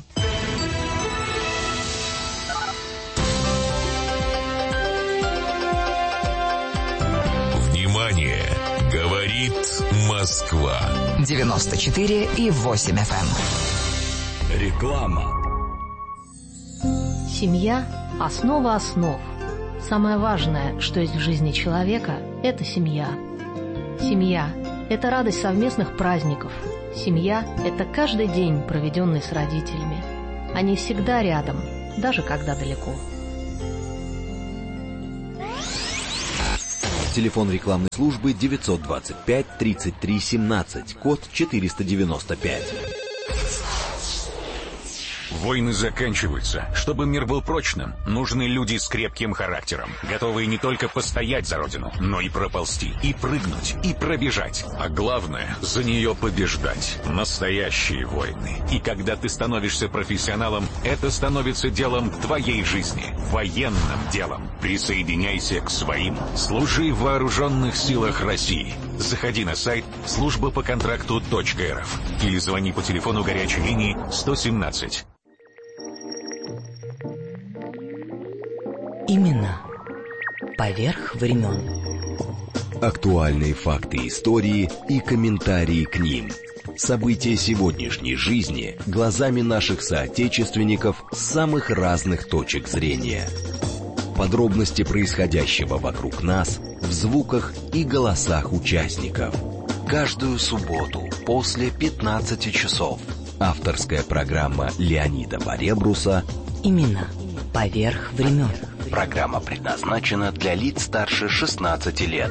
Внимание! Говорит Москва. 94,8 FM. Реклама. Семья – основа основ. Самое важное, что есть в жизни человека – это семья. Семья – это радость совместных праздников. Семья – это каждый день, проведенный с родителями. Они всегда рядом, даже когда далеко. Телефон рекламной службы 925-33-17, код 495. Войны заканчиваются. Чтобы мир был прочным, нужны люди с крепким характером, готовые не только постоять за родину, но и проползти, и прыгнуть, и пробежать. А главное, за нее побеждать. Настоящие войны. И когда ты становишься профессионалом, это становится делом твоей жизни, военным делом. Присоединяйся к своим. Служи в вооруженных силах России. Заходи на сайт службапоконтракту.рф или звони по телефону горячей линии 117. Именно поверх времен. Актуальные факты истории и комментарии к ним. События сегодняшней жизни глазами наших соотечественников с самых разных точек зрения. Подробности происходящего вокруг нас в звуках и голосах участников. Каждую субботу после 15 часов. Авторская программа Леонида Баребруса Именно поверх времен. Программа предназначена для лиц старше 16 лет.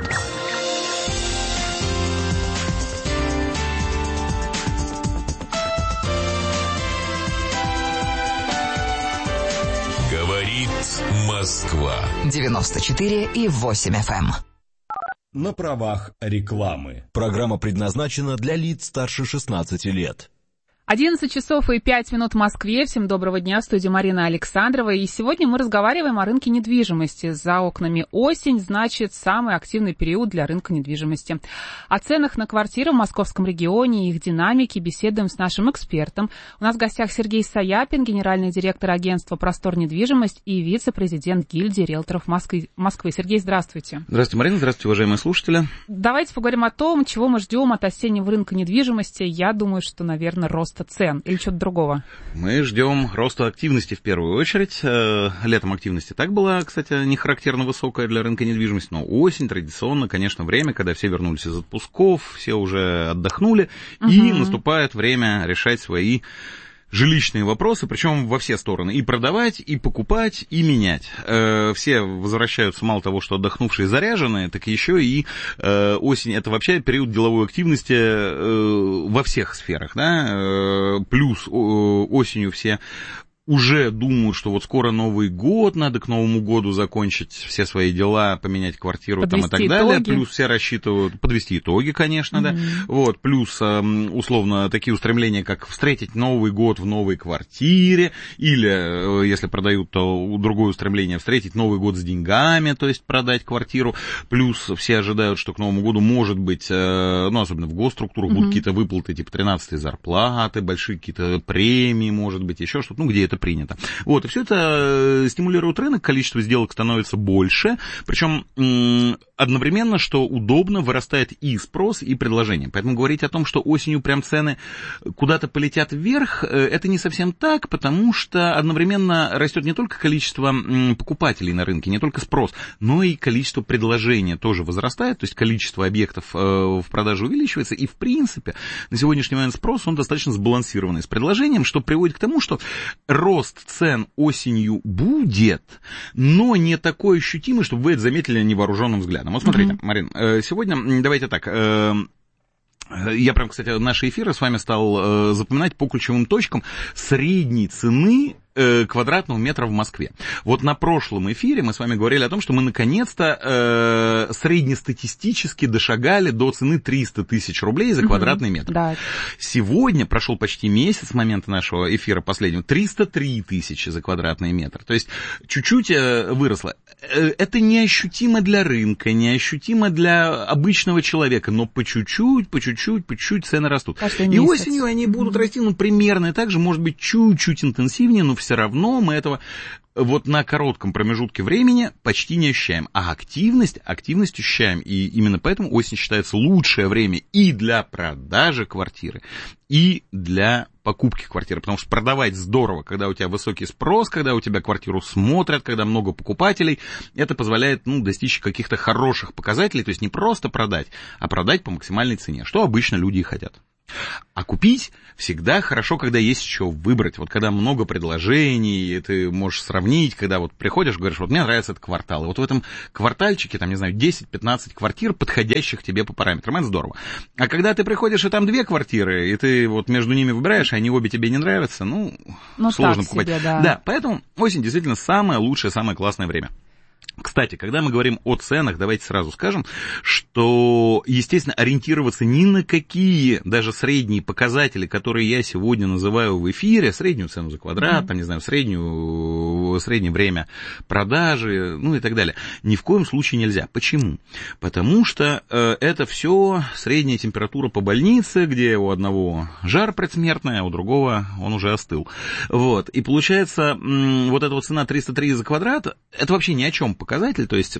Говорит Москва. 94,8 FM. На правах рекламы. Программа предназначена для лиц старше 16 лет. 11 часов и 5 минут в Москве. Всем доброго дня, в студии Марина Александрова. И сегодня мы разговариваем о рынке недвижимости. За окнами осень, значит, самый активный период для рынка недвижимости. О ценах на квартиры в московском регионе и их динамике беседуем с нашим экспертом. У нас в гостях Сергей Саяпин, генеральный директор агентства «Простор недвижимость» и вице-президент гильдии риэлторов Москвы. Сергей, здравствуйте. Здравствуйте, Марина. Здравствуйте, уважаемые слушатели. Давайте поговорим о том, чего мы ждем от осеннего рынка недвижимости. Я думаю, что, наверное, рост цен или что-то другого? Мы ждем роста активности в первую очередь. Летом активность и так была, кстати, не характерно высокая для рынка недвижимости, но осень традиционно, конечно, время, когда все вернулись из отпусков, все уже отдохнули, и наступает время решать свои жилищные вопросы, причем во все стороны. И продавать, и покупать, и менять. Все возвращаются, мало того, что отдохнувшие, заряженные, так еще и осень. Это вообще период деловой активности во всех сферах. Да? Плюс осенью все уже думают, что вот скоро Новый год, надо к Новому году закончить все свои дела, поменять квартиру там и так далее. Плюс все рассчитывают подвести итоги, конечно, да. Вот, плюс, условно, такие устремления, как встретить Новый год в новой квартире, или, если продают, то другое устремление встретить Новый год с деньгами, то есть продать квартиру. Плюс все ожидают, что к Новому году, может быть, ну, особенно в госструктурах, будут какие-то выплаты, типа 13-й зарплаты, большие какие-то премии, может быть, еще что-то, ну, где это принято. Вот, и все это стимулирует рынок, количество сделок становится больше, причем одновременно, что удобно, вырастает и спрос, и предложение. Поэтому говорить о том, что осенью прям цены куда-то полетят вверх, это не совсем так, потому что одновременно растет не только количество покупателей на рынке, не только спрос, но и количество предложения тоже возрастает, то есть количество объектов в продаже увеличивается, и в принципе на сегодняшний момент спрос, он достаточно сбалансированный с предложением, что приводит к тому, что рост цен осенью будет, но не такой ощутимый, чтобы вы это заметили невооруженным взглядом. Вот смотрите, Марин, сегодня, давайте так, я прям, кстати, наши эфиры с вами стал запоминать по ключевым точкам средней цены квадратного метра в Москве. Вот на прошлом эфире мы с вами говорили о том, что мы наконец-то среднестатистически дошагали до цены 300 тысяч рублей за квадратный метр. Да. Сегодня прошел почти месяц с момента нашего эфира последнего, 303 тысячи за квадратный метр. То есть чуть-чуть выросло. Это неощутимо для рынка, неощутимо для обычного человека, но по чуть-чуть цены растут. И осенью они будут расти, примерно так же, может быть, чуть-чуть интенсивнее, но все равно мы этого вот на коротком промежутке времени почти не ощущаем. А активность ощущаем. И именно поэтому осень считается лучшее время и для продажи квартиры, и для покупки квартиры. Потому что продавать здорово, когда у тебя высокий спрос, когда у тебя квартиру смотрят, когда много покупателей. Это позволяет достичь каких-то хороших показателей. То есть не просто продать, а продать по максимальной цене, что обычно люди и хотят. А купить всегда хорошо, когда есть еще выбрать. Вот когда много предложений, ты можешь сравнить, когда вот приходишь, говоришь, вот мне нравится этот квартал. И вот в этом квартальчике, 10-15 квартир, подходящих тебе по параметрам. Это здорово. А когда ты приходишь, и там 2 квартиры, и ты вот между ними выбираешь, и они обе тебе не нравятся, сложно покупать. Себе, да, поэтому осень действительно самое лучшее, самое классное время. Кстати, когда мы говорим о ценах, давайте сразу скажем, что, естественно, ориентироваться ни на какие даже средние показатели, которые я сегодня называю в эфире, среднюю цену за квадрат, среднее время продажи, и так далее, ни в коем случае нельзя. Почему? Потому что это все средняя температура по больнице, где у одного жар предсмертный, а у другого он уже остыл. Вот. И получается, вот эта вот цена 303 за квадрат, это вообще ни о чем показатель, то есть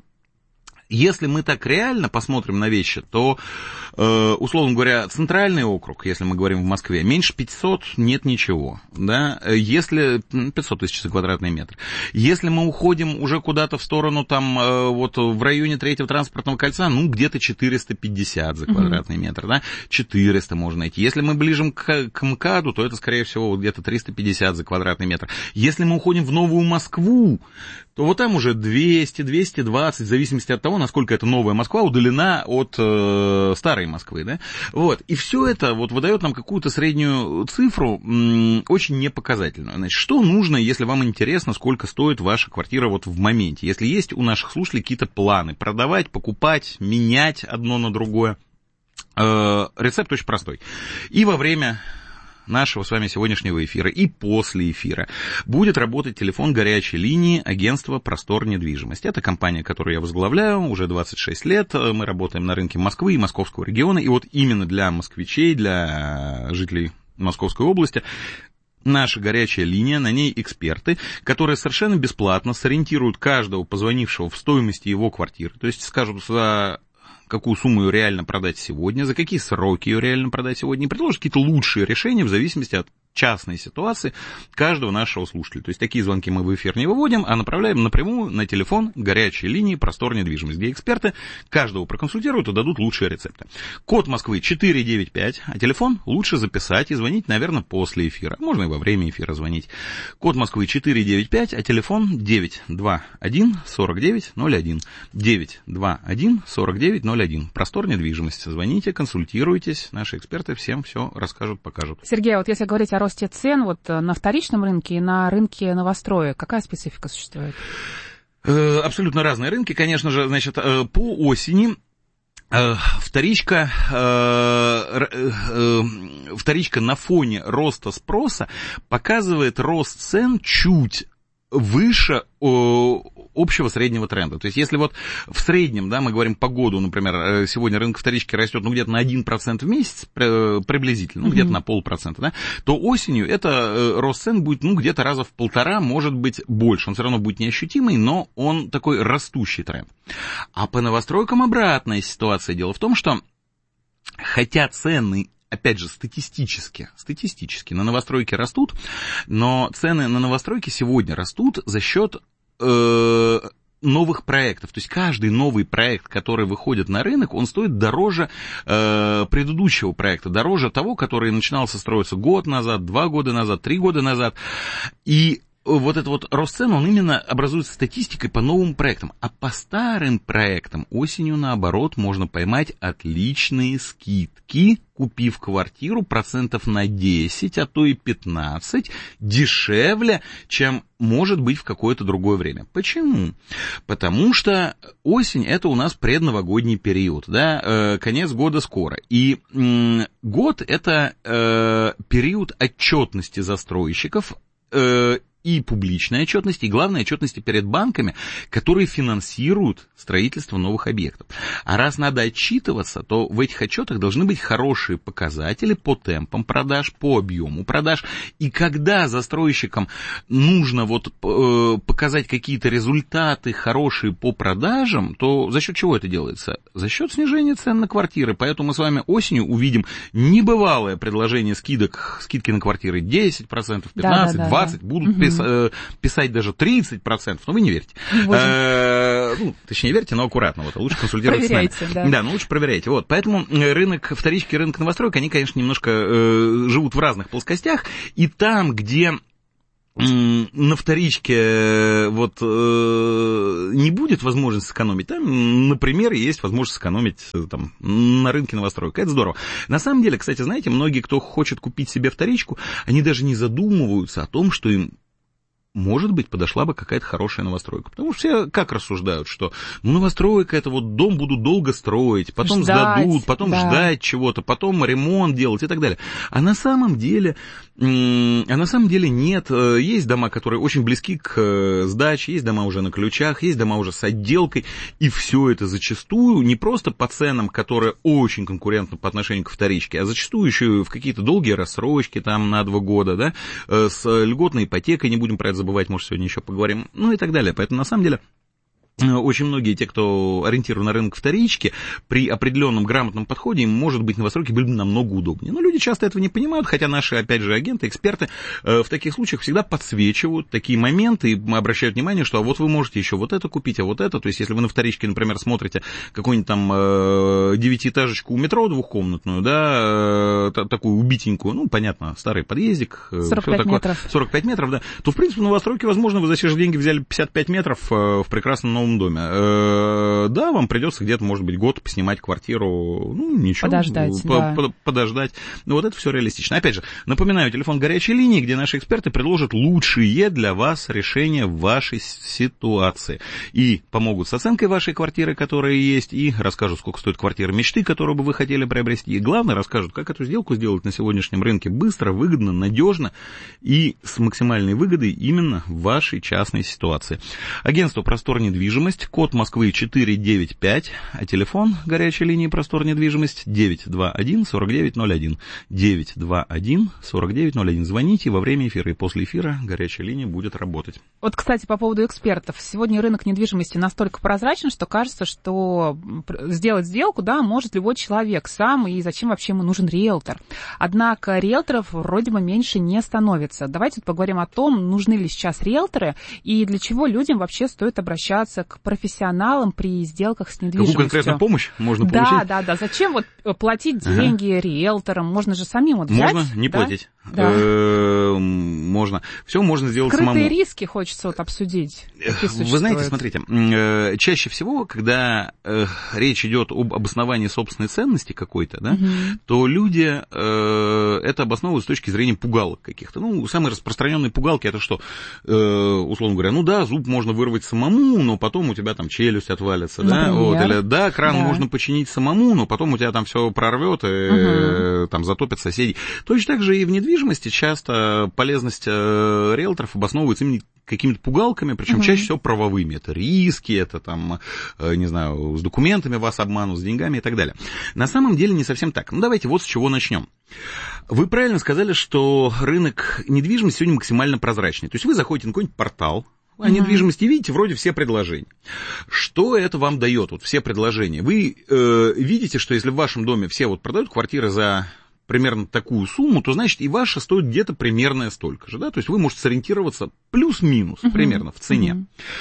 если мы так реально посмотрим на вещи, то, условно говоря, центральный округ, если мы говорим в Москве, меньше 500 нет ничего, да, если 500 тысяч за квадратный метр. Если мы уходим уже куда-то в сторону, вот в районе 3-го транспортного кольца, где-то 450 за квадратный метр, да, 400 можно найти. Если мы ближе к МКАДу, то это, скорее всего, где-то 350 за квадратный метр. Если мы уходим в Новую Москву, то вот там уже 200, 220, в зависимости от того, насколько эта новая Москва удалена от старой Москвы, да, вот, и все это вот выдает нам какую-то среднюю цифру, очень непоказательную. Значит, что нужно, если вам интересно, сколько стоит ваша квартира вот в моменте, если есть у наших слушателей какие-то планы, продавать, покупать, менять одно на другое, рецепт очень простой. И во время нашего с вами сегодняшнего эфира и после эфира будет работать телефон горячей линии агентства «Простор недвижимости». Это компания, которую я возглавляю уже 26 лет. Мы работаем на рынке Москвы и Московского региона. И вот именно для москвичей, для жителей Московской области наша горячая линия, на ней эксперты, которые совершенно бесплатно сориентируют каждого позвонившего в стоимости его квартиры. То есть скажут, за какую сумму ее реально продать сегодня, за какие сроки ее реально продать сегодня, и предложат какие-то лучшие решения в зависимости от частной ситуации каждого нашего слушателя. То есть такие звонки мы в эфир не выводим, а направляем напрямую на телефон горячей линии «Простор недвижимость», где эксперты каждого проконсультируют и дадут лучшие рецепты. Код Москвы 495, а телефон лучше записать и звонить, наверное, после эфира. Можно и во время эфира звонить. Код Москвы 495, а телефон 921 4901. 921 4901. «Простор недвижимость». Звоните, консультируйтесь, наши эксперты всем все расскажут, покажут. Сергей, вот если говорить о росте цен вот на вторичном рынке и на рынке новостроек, какая специфика существует? Абсолютно разные рынки, конечно же. Значит, по осени вторичка на фоне роста спроса показывает рост цен чуть выше общего среднего тренда. То есть, если вот в среднем, да, мы говорим по году, например, сегодня рынок вторички растет, ну, где-то на 1% в месяц, приблизительно, ну, где-то на 0,5%, да, то осенью это рост цен будет, ну, где-то раза в 1,5, может быть, больше. Он все равно будет неощутимый, но он такой растущий тренд. А по новостройкам обратная ситуация. Дело в том, что хотя цены, опять же, статистически на новостройки растут, но цены на новостройки сегодня растут за счет новых проектов. То есть каждый новый проект, который выходит на рынок, он стоит дороже предыдущего проекта, дороже того, который начинался строиться год назад, 2 года назад, 3 года назад. И вот этот вот рост цен, он именно образуется статистикой по новым проектам. А по старым проектам осенью, наоборот, можно поймать отличные скидки, купив квартиру процентов на 10, а то и 15 дешевле, чем может быть в какое-то другое время. Почему? Потому что осень — это у нас предновогодний период, да, конец года скоро. И год — это период отчетности застройщиков, и публичной отчетности, и главной отчетности перед банками, которые финансируют строительство новых объектов. А раз надо отчитываться, то в этих отчетах должны быть хорошие показатели по темпам продаж, по объему продаж. И когда застройщикам нужно вот показать какие-то результаты хорошие по продажам, то за счет чего это делается? За счет снижения цен на квартиры. Поэтому мы с вами осенью увидим небывалое предложение скидки на квартиры 10%, 15%, 20%, будут писать даже 30%, но вы не верьте. Точнее, верьте, но аккуратно, вот, лучше консультироваться с нами. Да, но лучше проверяйте. Вот, поэтому рынок вторички и рынок новостроек, они, конечно, немножко живут в разных плоскостях, и там, где на вторичке вот не будет возможности сэкономить, там, например, есть возможность сэкономить там, на рынке новостроек. Это здорово. На самом деле, кстати, знаете, многие, кто хочет купить себе вторичку, они даже не задумываются о том, что им, может быть, подошла бы какая-то хорошая новостройка. Потому что все как рассуждают, что новостройка — это вот дом будут долго строить, потом сдадут, потом ждать чего-то, потом ремонт делать и так далее. А на самом деле нет. Есть дома, которые очень близки к сдаче, есть дома уже на ключах, есть дома уже с отделкой, и все это зачастую не просто по ценам, которые очень конкурентны по отношению к вторичке, а зачастую еще в какие-то долгие рассрочки там на 2 года, да, с льготной ипотекой, не будем про это забывать, может, сегодня еще поговорим, ну и так далее. Поэтому, на самом деле, очень многие те, кто ориентирован на рынок вторички, при определенном грамотном подходе, им, может быть, новостройки были бы намного удобнее. Но люди часто этого не понимают, хотя наши, опять же, агенты, эксперты в таких случаях всегда подсвечивают такие моменты и обращают внимание, что а вот вы можете еще вот это купить, а вот это. То есть, если вы на вторичке, например, смотрите какую-нибудь там 9-этажечку у метро двухкомнатную, да, такую убитенькую, ну, понятно, старый подъездик, 45 метров. 45 метров, да, то, в принципе, новостройки, возможно, вы за те же деньги взяли 55 метров в прекрасном новом доме. Да, вам придется где-то, может быть, год поснимать квартиру, ну, ничего. Подождать. Ну, вот это все реалистично. Опять же, напоминаю, телефон горячей линии, где наши эксперты предложат лучшие для вас решения в вашей ситуации. И помогут с оценкой вашей квартиры, которая есть, и расскажут, сколько стоит квартира мечты, которую бы вы хотели приобрести. И главное, расскажут, как эту сделку сделать на сегодняшнем рынке быстро, выгодно, надежно и с максимальной выгодой именно в вашей частной ситуации. Агентство «Простор недвижимость», код Москвы 495, а телефон горячей линии «Простор недвижимость» 921-4901. 921-4901. Звоните во время эфира, и после эфира горячая линия будет работать. Вот, кстати, по поводу экспертов. Сегодня рынок недвижимости настолько прозрачен, что кажется, что сделать сделку, да, может любой человек сам, и зачем вообще ему нужен риэлтор. Однако риэлторов вроде бы меньше не становится. Давайте поговорим о том, нужны ли сейчас риэлторы, и для чего людям вообще стоит обращаться к профессионалам при сделках с недвижимостью. Какую конкретную помощь можно получить? Да. Зачем вот платить деньги риэлторам? Можно же самим вот взять. Можно не платить. Да. Можно. Все можно сделать скрытые самому. Скрытые риски хочется вот обсудить. Вы знаете, смотрите, чаще всего, когда речь идет об обосновании собственной ценности какой-то, да, то люди это обосновывают с точки зрения пугалок каких-то. Ну, самые распространенные пугалки — это что? Условно говоря, ну да, зуб можно вырвать самому, но потом потом у тебя там челюсть отвалится, да, вот, или, да, кран можно починить самому, но потом у тебя там все прорвет и там затопят соседей. Точно так же и в недвижимости часто полезность риэлторов обосновывается именно какими-то пугалками, причем чаще всего правовыми. Это риски, это там, не знаю, с документами вас обманут, с деньгами и так далее. На самом деле не совсем так. Ну, давайте вот с чего начнем. Вы правильно сказали, что рынок недвижимости сегодня максимально прозрачный. То есть вы заходите на какой-нибудь портал о недвижимости и видите вроде все предложения. Что это вам дает, вот все предложения? Вы видите, что если в вашем доме все вот продают квартиры за примерно такую сумму, то, значит, и ваша стоит где-то примерно столько же, да, то есть вы можете сориентироваться плюс-минус примерно в цене.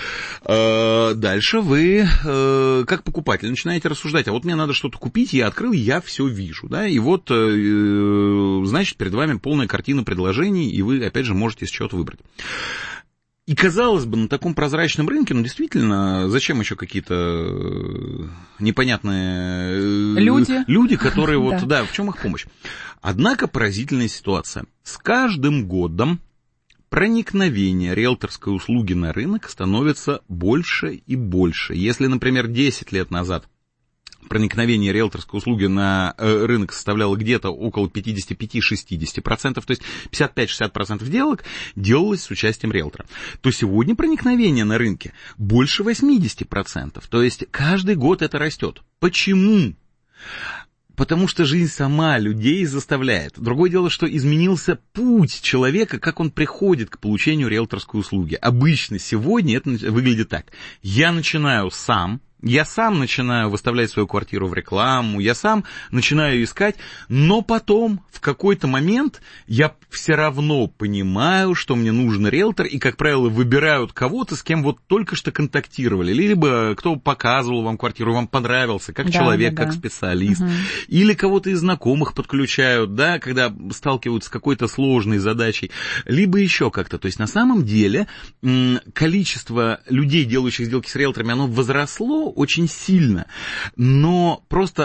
Дальше вы, как покупатель, начинаете рассуждать, а вот мне надо что-то купить, я открыл, я все вижу, да, и вот, значит, перед вами полная картина предложений, и вы, опять же, можете из чего-то выбрать. И, казалось бы, на таком прозрачном рынке, ну, действительно, зачем еще какие-то непонятные люди, которые вот, да, в чем их помощь? Однако поразительная ситуация. С каждым годом проникновение риэлторской услуги на рынок становится больше и больше. Если, например, 10 лет назад проникновение риэлторской услуги на рынок составляло где-то около 55-60%, то есть 55-60% сделок делалось с участием риэлтора, то сегодня проникновение на рынке больше 80%, то есть каждый год это растет. Почему? Потому что жизнь сама людей заставляет. Другое дело, что изменился путь человека, как он приходит к получению риэлторской услуги. Обычно сегодня это выглядит так. Я начинаю сам начинаю выставлять свою квартиру в рекламу, я сам начинаю искать, но потом в какой-то момент я все равно понимаю, что мне нужен риэлтор, и, как правило, выбирают кого-то, с кем вот только что контактировали, либо кто показывал вам квартиру, вам понравился, как человек, как специалист, или кого-то из знакомых подключают, да, когда сталкиваются с какой-то сложной задачей, либо еще как-то. То есть на самом деле количество людей, делающих сделки с риэлторами, оно возросло очень сильно, но просто